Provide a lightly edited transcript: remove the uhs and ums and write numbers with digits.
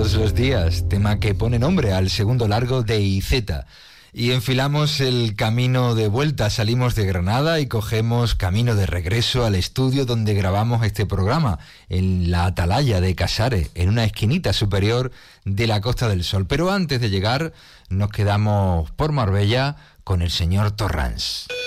todos los días, tema que pone nombre al segundo largo de IZ. Y enfilamos el camino de vuelta, salimos de Granada y cogemos camino de regreso al estudio donde grabamos este programa, en la Atalaya de Casares, en una esquinita superior de la Costa del Sol. Pero antes de llegar, nos quedamos por Marbella con el señor Torrans.